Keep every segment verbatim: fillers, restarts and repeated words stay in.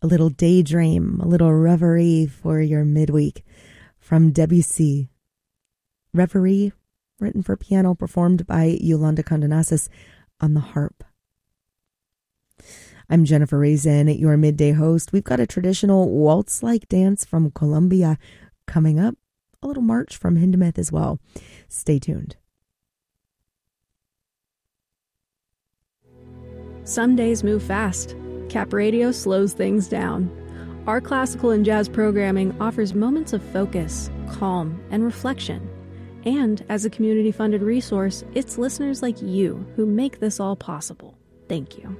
a little daydream, a little reverie for your midweek from Debussy. Reverie, written for piano, performed by Yolanda Condonasis on the harp. I'm Jennifer Raisin, your midday host. We've got a traditional waltz-like dance from Colombia coming up, a little march from Hindemith as well. Stay tuned. Some days move fast. Cap Radio slows things down. Our classical and jazz programming offers moments of focus, calm, and reflection. And as a community-funded resource, it's listeners like you who make this all possible. Thank you.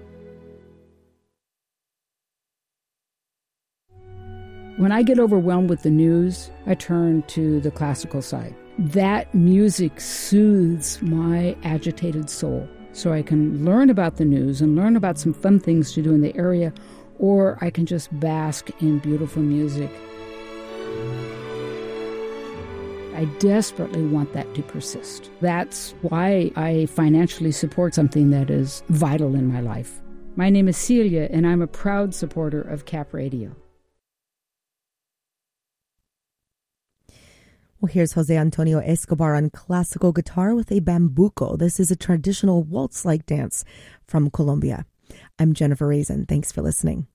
When I get overwhelmed with the news, I turn to the classical side. That music soothes my agitated soul. So I can learn about the news and learn about some fun things to do in the area, or I can just bask in beautiful music. I desperately want that to persist. That's why I financially support something that is vital in my life. My name is Celia, and I'm a proud supporter of Cap Radio. Well, here's Jose Antonio Escobar on classical guitar with a bambuco. This is a traditional waltz-like dance from Colombia. I'm Jennifer Raisin. Thanks for listening.